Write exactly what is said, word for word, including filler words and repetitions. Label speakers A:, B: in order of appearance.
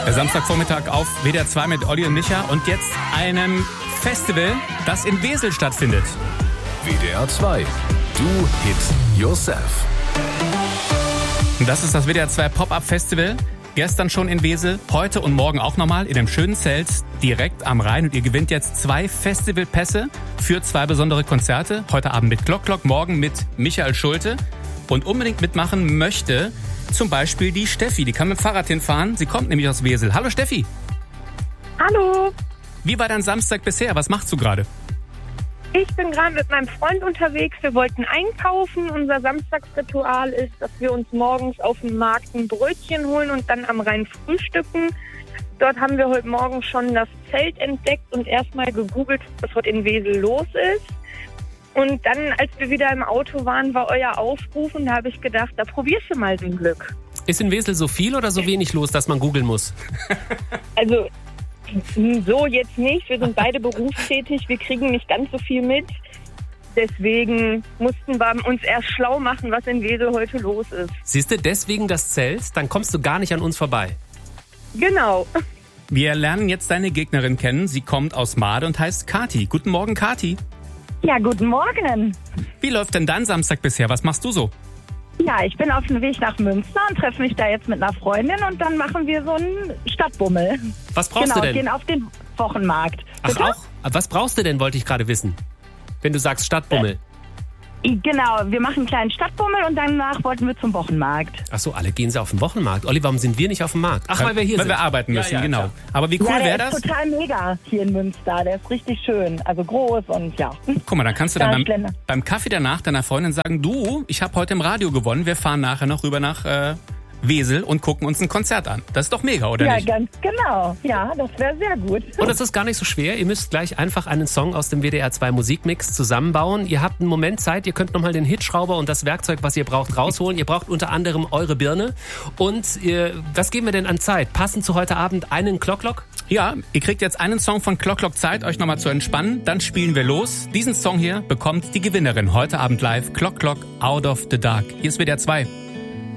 A: Der Samstagvormittag auf W D R zwei mit Olli und Micha und jetzt einem Festival, das in Wesel stattfindet.
B: W D R zwei. Do Hit Yourself.
A: Das ist das W D R zwei Pop-Up Festival. Gestern schon in Wesel, heute und morgen auch nochmal in dem schönen Zelt direkt am Rhein. Und ihr gewinnt jetzt zwei Festivalpässe für zwei besondere Konzerte. Heute Abend mit Glock Glock, morgen mit Michael Schulte. Und unbedingt mitmachen möchte zum Beispiel die Steffi. Die kann mit dem Fahrrad hinfahren. Sie kommt nämlich aus Wesel. Hallo Steffi.
C: Hallo.
A: Wie war dein Samstag bisher? Was machst du gerade?
C: Ich bin gerade mit meinem Freund unterwegs. Wir wollten einkaufen. Unser Samstagsritual ist, dass wir uns morgens auf dem Markt ein Brötchen holen und dann am Rhein frühstücken. Dort haben wir heute Morgen schon das Zelt entdeckt und erstmal gegoogelt, was heute in Wesel los ist. Und dann, als wir wieder im Auto waren, war euer Aufruf und da habe ich gedacht, da probierst du mal dein Glück.
D: Ist in Wesel so viel oder so wenig los, dass man googeln muss?
C: Also so jetzt nicht. Wir sind beide berufstätig. Wir kriegen nicht ganz so viel mit. Deswegen mussten wir uns erst schlau machen, was in Wesel heute los ist.
D: Siehst du, deswegen das Zelt? Dann kommst du gar nicht an uns vorbei.
C: Genau.
A: Wir lernen jetzt deine Gegnerin kennen. Sie kommt aus Mahde und heißt Kathi. Guten Morgen, Kathi.
E: Ja, guten Morgen.
A: Wie läuft denn dein Samstag bisher? Was machst du so?
E: Ja, ich bin auf dem Weg nach Münster und treffe mich da jetzt mit einer Freundin und dann machen wir so einen Stadtbummel.
D: Was brauchst
E: genau,
D: du denn?
E: Gehen auf den Wochenmarkt.
D: Ach
E: Bitte?
D: auch? Was brauchst du denn, wollte ich gerade wissen. Wenn du sagst Stadtbummel.
E: Äh, genau, wir machen einen kleinen Stadtbummel und danach wollten wir zum Wochenmarkt.
D: Ach so, alle gehen sie auf den Wochenmarkt. Olli, warum sind wir nicht auf dem Markt? Ach, weil wir hier
A: weil
D: sind.
A: wir arbeiten müssen,
D: Ja, ja,
A: genau.
D: klar.
A: Aber wie cool
E: ja, der
A: wäre
E: ist
A: das?
E: total mega hier in Münster. Der ist richtig schön, also groß und ja.
A: Guck mal, dann kannst du dann
E: Ja,
A: beim,
E: Schlender.
A: beim Kaffee danach deiner Freundin sagen, du, ich habe heute im Radio gewonnen, wir fahren nachher noch rüber nach äh, Wesel und gucken uns ein Konzert an. Das ist doch mega, oder
E: Ja,
A: nicht?
E: ganz genau. Ja, das wäre sehr gut.
D: Und es ist gar nicht so schwer. Ihr müsst gleich einfach einen Song aus dem W D R zwei Musikmix zusammenbauen. Ihr habt einen Moment Zeit. Ihr könnt nochmal den Hitschrauber und das Werkzeug, was ihr braucht, rausholen. Ihr braucht unter anderem eure Birne. Und ihr, was geben wir denn an Zeit? Passend zu heute Abend einen Glock-Glock?
A: Ja, ihr kriegt jetzt einen Song von Glock Glock Zeit, euch nochmal zu entspannen. Dann spielen wir los. Diesen Song hier bekommt die Gewinnerin heute Abend live. Glock Glock Out of the Dark. Hier ist W D R zwei.